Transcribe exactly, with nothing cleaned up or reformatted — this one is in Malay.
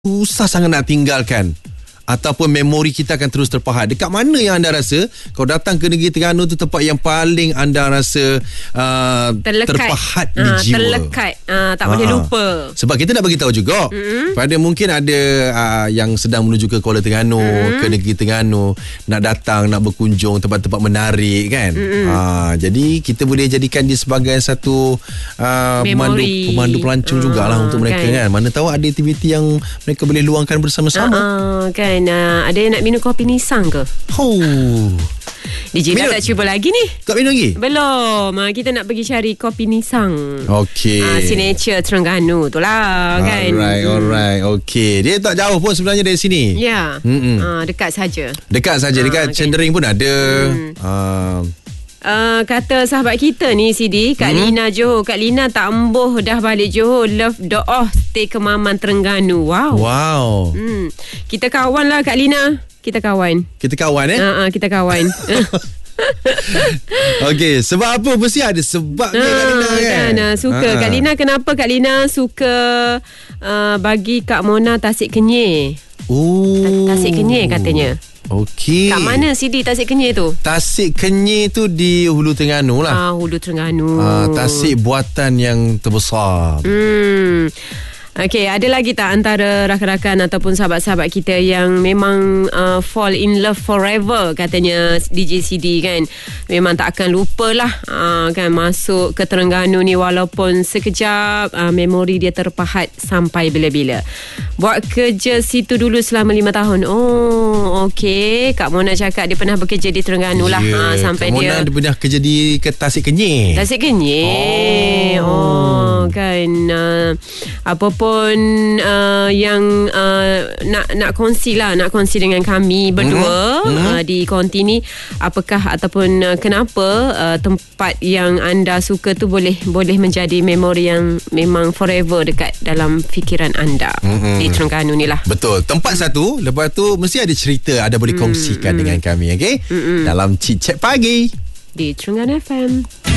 susah sangat nak tinggalkan, ataupun memori kita akan terus terpahat. Dekat mana yang anda rasa kau datang ke negeri Terengganu tu tempat yang paling anda rasa uh, terpahat di ha, jiwa, terlekat, ha, tak ha. boleh lupa. Sebab kita nak bagi tahu juga mm-hmm. pada mungkin ada uh, yang sedang menuju ke Kuala Terengganu, mm-hmm. ke negeri Terengganu, nak datang, nak berkunjung tempat-tempat menarik kan. Mm-hmm. uh, jadi kita boleh jadikan dia sebagai satu uh, pemandu, pemandu pelancong uh, jugalah untuk mereka kan. kan. Mana tahu ada aktiviti yang mereka boleh luangkan bersama-sama. uh, kan. Uh, ada yang nak minum kopi Nissan ke? Oh. D J dah tak cuba lagi ni? Tak minum lagi? Belum. uh, Kita nak pergi cari kopi Nissan. Okey. uh, Signature Terengganu tu lah kan. Alright, alright. Okey. Dia tak jauh pun sebenarnya dari sini. Ya. Yeah. uh, Dekat saja. Dekat saja. Dekat uh, okay. Cendering pun ada. Hmm. uh, Uh, kata sahabat kita ni Sidi, Kak hmm? Lina Johor. Kak Lina tak embuh dah balik Johor. Love doa stay ke Maman Terengganu. Wow. Wow. Hmm. Kita kawan lah Kak Lina. Kita kawan. Kita kawan eh? Uh, uh, kita kawan. Okey, sebab apa? Mesti ada sebabnya uh, Kak Lina kan? kan uh, Suka uh. Kak Lina, kenapa Kak Lina suka uh, bagi Kak Mona Tasik Kenyir? Oh. Tasik Kenyir katanya. Okey. Kat mana Sidi Tasik Kenyir tu? Tasik Kenyir tu di Hulu Terengganu lah. Ah, Hulu Terengganu. Ah, tasik buatan yang terbesar. Hmm. Okey, ada lagi tak antara rakan-rakan ataupun sahabat-sahabat kita yang memang uh, fall in love forever katanya D J C D kan? Memang tak akan lupalah uh, kan masuk ke Terengganu ni walaupun sekejap, uh, memori dia terpahat sampai bila-bila. Buat kerja situ dulu selama lima tahun. Oh, okey. Kak Mona cakap dia pernah bekerja di Terengganu lah. Yeah. Ha, sampai Kak dia Mona dia pernah kerja di ke Tasik Kenyir. Tasik Kenyir. Oh, oh kan. Uh, apa pun uh, yang uh, nak nak kongsi lah, nak kongsi dengan kami berdua mm-hmm. uh, di konti ni, apakah ataupun uh, kenapa uh, tempat yang anda suka tu boleh boleh menjadi memori yang memang forever dekat dalam fikiran anda mm-hmm. di Terengganu ni lah. Betul. Tempat mm. satu, lepas tu mesti ada cerita, ada boleh kongsikan mm-hmm. dengan kami, okey? Mm-hmm. Dalam Chit Chat Pagi di Terengganu F M.